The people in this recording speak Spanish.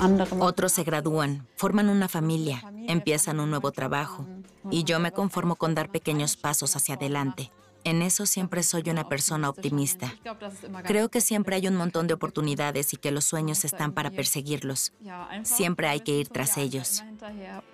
Otros se gradúan, forman una familia, empiezan un nuevo trabajo. Y yo me conformo con dar pequeños pasos hacia adelante. En eso siempre soy una persona optimista. Creo que siempre hay un montón de oportunidades y que los sueños están para perseguirlos. Siempre hay que ir tras ellos.